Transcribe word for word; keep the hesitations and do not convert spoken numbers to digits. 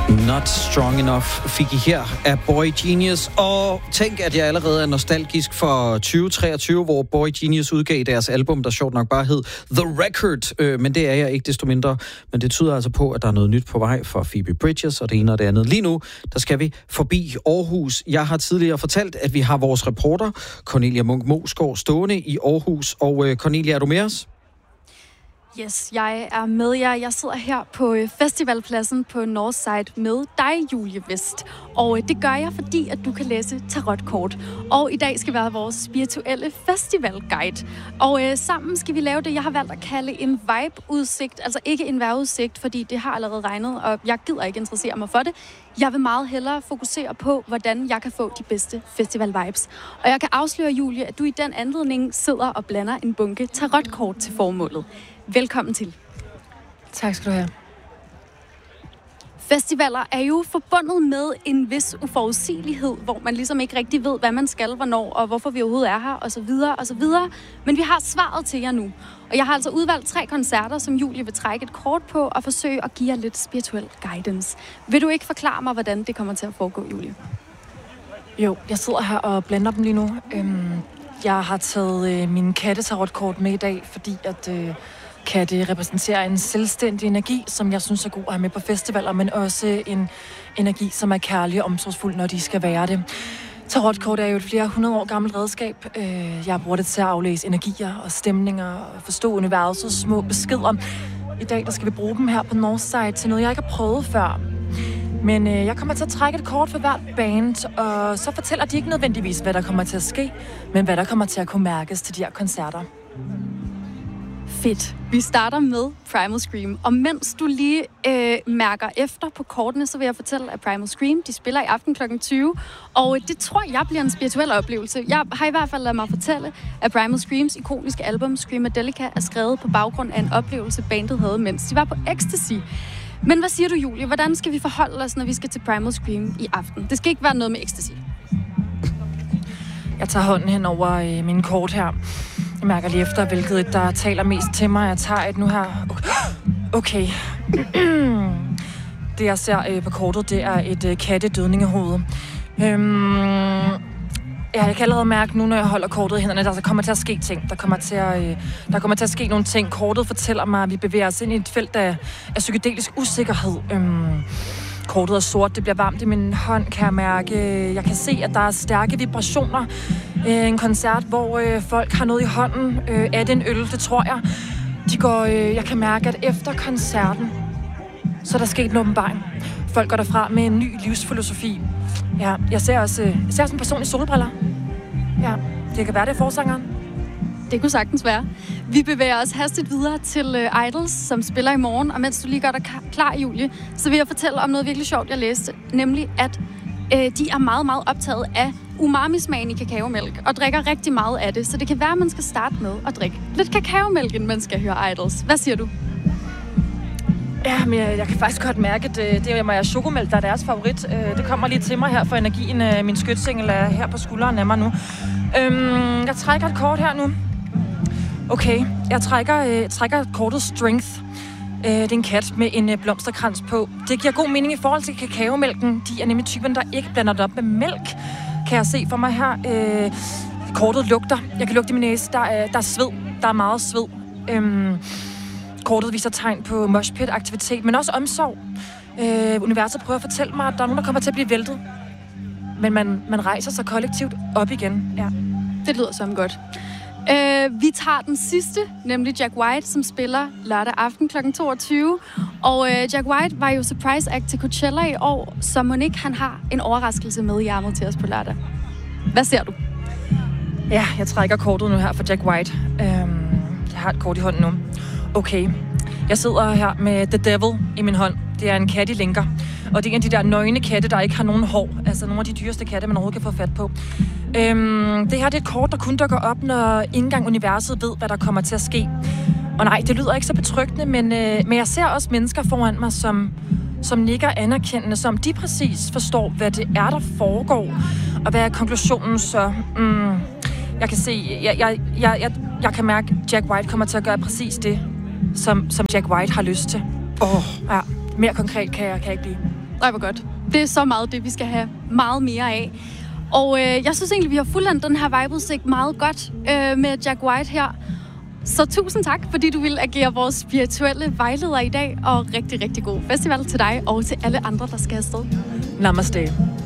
Not Strong Enough fik I her af Boy Genius. Og tænk, at jeg allerede er nostalgisk for tyve treogtyve, hvor Boy Genius udgav deres album, der sjovt nok bare hed The Record. Øh, men det er jeg ikke desto mindre. Men det tyder altså på, at der er noget nyt på vej for Phoebe Bridgers og det ene og det andet. Lige nu, der skal vi forbi Aarhus. Jeg har tidligere fortalt, at vi har vores reporter, Cornelia Munch-Moesgaard, stående i Aarhus. Og øh, Cornelia, er du med os? Yes, jeg er med jer. Jeg sidder her på festivalpladsen på Northside med dig, Julie Vest. Og det gør jeg, fordi at du kan læse tarotkort. Og i dag skal være vores spirituelle festivalguide. Og øh, sammen skal vi lave det, jeg har valgt at kalde en vibe-udsigt. Altså ikke en vejrudsigt, fordi det har allerede regnet, og jeg gider ikke interessere mig for det. Jeg vil meget hellere fokusere på, hvordan jeg kan få de bedste festival-vibes. Og jeg kan afsløre, Julie, at du i den anledning sidder og blander en bunke tarotkort til formålet. Velkommen til. Tak skal du have. Festivaler er jo forbundet med en vis uforudsigelighed, hvor man ligesom ikke rigtig ved, hvad man skal, hvornår, og hvorfor vi overhovedet er her, og så videre, og så videre. Men vi har svaret til jer nu. Og jeg har altså udvalgt tre koncerter, som Julie vil trække et kort på, og forsøge at give jer lidt spirituel guidance. Vil du ikke forklare mig, hvordan det kommer til at foregå, Julie? Jo, jeg sidder her og blander dem lige nu. Jeg har taget mine kattetarotkort med i dag, fordi at katte repræsenterer en selvstændig energi, som jeg synes er god at have med på festivaler, men også en energi, som er kærlig og omsorgsfuld, når de skal være det. Tarotkort er jo et flere hundrede år gammelt redskab. Jeg bruger det til at aflæse energier og stemninger og forstå universets små beskeder. I dag der skal vi bruge dem her på Northside til noget, jeg ikke har prøvet før. Men øh, jeg kommer til at trække et kort for hvert band, og så fortæller de ikke nødvendigvis, hvad der kommer til at ske, men hvad der kommer til at kunne mærkes til de her koncerter. Fedt. Vi starter med Primal Scream. Og mens du lige øh, mærker efter på kortene, så vil jeg fortælle, at Primal Scream, de spiller i aften klokken tyve. Og det tror jeg bliver en spirituel oplevelse. Jeg har i hvert fald ladet mig fortælle, at Primal Screams ikoniske album Screamadelica er skrevet på baggrund af en oplevelse, bandet havde, mens de var på Ecstasy. Men hvad siger du, Julie? Hvordan skal vi forholde os, når vi skal til Primal Scream i aften? Det skal ikke være noget med Ecstasy. Jeg tager hånden hen over øh, mine kort her. Jeg mærker lige efter, hvilket et, der taler mest til mig. Jeg tager et nu her. Okay. Det, jeg ser øh, på kortet, det er et øh, kattedødningehoved. Øhm, ja, jeg kan allerede mærke nu, når jeg holder kortet i hænderne, der kommer til at ske ting. Der kommer til at, øh, der kommer til at ske nogle ting. Kortet fortæller mig, at vi bevæger os ind i et felt af, af psykedelisk usikkerhed. Øhm, kortet er sort, det bliver varmt i min hånd, kan jeg mærke. Jeg kan se, at der er stærke vibrationer. En koncert, hvor øh, folk har noget i hånden. Øh, er det en øl? Det tror jeg. De går, øh, jeg kan mærke, at efter koncerten, så er der sket en åbenbaring. Folk går derfra med en ny livsfilosofi. Ja, jeg ser også, øh, jeg ser også en person i solbriller. Ja, det kan være, det er forsangeren. Det kunne sagtens være. Vi bevæger os hastigt videre til uh, Idols, som spiller i morgen. Og mens du lige gør dig klar, Julie, så vil jeg fortælle om noget virkelig sjovt, jeg læste. Nemlig, at øh, de er meget, meget optaget af umami-smagen i kakaomælk, og drikker rigtig meget af det. Så det kan være, at man skal starte med at drikke lidt kakaomælk, inden man skal høre Idols. Hvad siger du? Ja, men jeg, jeg kan faktisk godt mærke, at det, det er mig chokomælk, der er deres favorit. Det kommer lige til mig her for energien. Min skytsengel er her på skulderen af mig nu. Øhm, jeg trækker et kort her nu. Okay, jeg trækker, øh, trækker kortet Strength. Øh, det er en kat med en øh, blomsterkrans på. Det giver god mening i forhold til kakaomælken. De er nemlig typen, der ikke blander det op med mælk. Kan jeg se for mig her. Øh, kortet lugter. Jeg kan lugte i min næse. Der er, der er sved. Der er meget sved. Øhm, kortet viser tegn på moshpit-aktivitet, men også omsorg. Øh, universet prøver at fortælle mig, at der er nogen, der kommer til at blive væltet. Men man, man rejser sig kollektivt op igen. Ja. Det lyder som godt. Uh, vi tager den sidste, nemlig Jack White, som spiller lørdag aften klokken toogtyve. Og uh, Jack White var jo surprise act til Coachella i år, så Monique, han har en overraskelse med i ærmet til os på lørdag. Hvad ser du? Ja, jeg trækker kortet nu her for Jack White. Um, jeg har et kort i hånden nu. Okay, jeg sidder her med The Devil i min hånd. Det er en kat i lænker. Og det er en af de der nøgne katte, der ikke har nogen hår. Altså nogle af de dyreste katte, man overhovedet kan få fat på. Øhm, det her det er et kort, der kun dukker op, når ikke engang universet ved, hvad der kommer til at ske. Og nej, det lyder ikke så betryggende, men, øh, men jeg ser også mennesker foran mig, som, som nikker anerkendende, som de præcis forstår, hvad det er, der foregår. Og hvad er konklusionen så? Mm, jeg kan se, jeg, jeg, jeg, jeg, jeg kan mærke, at Jack White kommer til at gøre præcis det, som, som Jack White har lyst til. Åh, oh. Ja. Mere konkret kan jeg, kan jeg ikke blive. Nej, hvor godt. Det er så meget det, vi skal have meget mere af. Og øh, jeg synes egentlig, vi har fuldendt den her vibeudsigt meget godt øh, med Jack White her. Så tusind tak, fordi du vil agere vores spirituelle vejleder i dag. Og rigtig, rigtig god festival til dig og til alle andre, der skal afsted. Namaste.